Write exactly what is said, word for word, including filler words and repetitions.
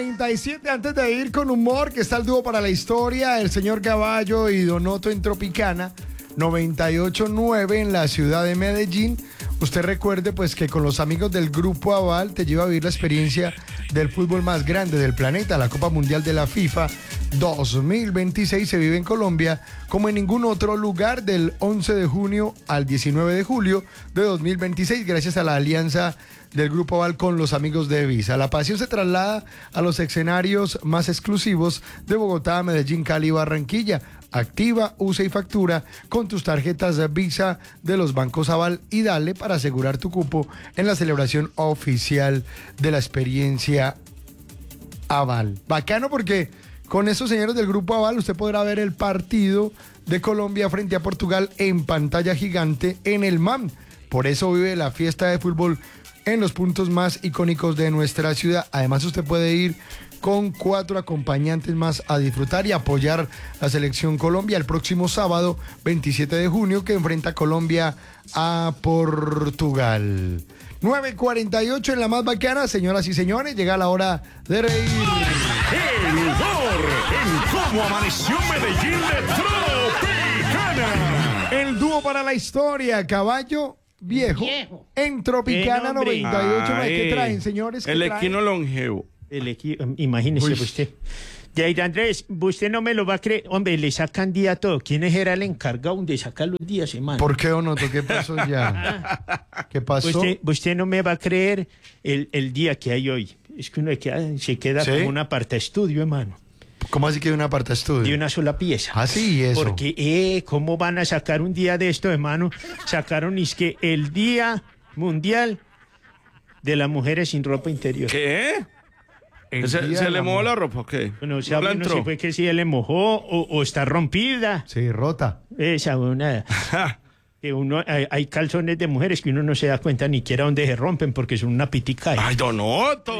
cuarenta y siete, antes de ir con humor, que está el dúo para la historia, el señor Caballo y Donoto en Tropicana, noventa y ocho punto nueve en la ciudad de Medellín. Usted recuerde pues que con los amigos del Grupo Aval te lleva a vivir la experiencia del fútbol más grande del planeta, la Copa Mundial de la FIFA dos mil veintiséis se vive en Colombia como en ningún otro lugar del once de junio al diecinueve de julio de dos mil veintiséis, gracias a la alianza del Grupo Aval con los amigos de Visa. La pasión se traslada a los escenarios más exclusivos de Bogotá, Medellín, Cali y Barranquilla. Activa, usa y factura con tus tarjetas de Visa de los bancos Aval y dale para asegurar tu cupo en la celebración oficial de la experiencia Aval. Bacano porque con esos señores del Grupo Aval usted podrá ver el partido de Colombia frente a Portugal en pantalla gigante en el M A M. Por eso vive la fiesta de fútbol en los puntos más icónicos de nuestra ciudad. Además, usted puede ir con cuatro acompañantes más a disfrutar y apoyar la selección Colombia el próximo sábado veintisiete de junio, que enfrenta a Colombia a Portugal. nueve cuarenta y ocho en la más bacana, señoras y señores, llega la hora de reír. El humor en Cómo Amaneció Medellín de Tropicana. El dúo para la historia, Caballo Viejo, Viejo. en Tropicana noventa y ocho. ¿Qué traen, señores? ¿Qué El traen? equino longevo. El equi- imagínese Uy. usted. Yair Andrés, usted no me lo va a creer. Hombre, le sacan día a todo. ¿Quién era el encargado de sacar los días, hermano? ¿Por qué, Donoto? ¿Qué pasó ya? ¿Qué pasó? Usted, usted no me va a creer el, el día que hay hoy. Es que uno queda- se queda ¿Sí? como un aparta estudio, hermano. ¿Cómo así que de una parte estudio? De una sola pieza. Ah, sí, eso. Porque, eh, ¿cómo van a sacar un día de esto, hermano? Sacaron, es que el Día Mundial de las Mujeres sin Ropa Interior. ¿Qué? El ¿Se, día se de le la mojó mu- la ropa o qué? Bueno, o ¿No sea, la no entró? sé fue que si él le mojó o, o está rompida. Sí, rota. Esa una. Que uno, hay, hay calzones de mujeres que uno no se da cuenta ni siquiera dónde se rompen porque son una pitica. Ay, Donoto.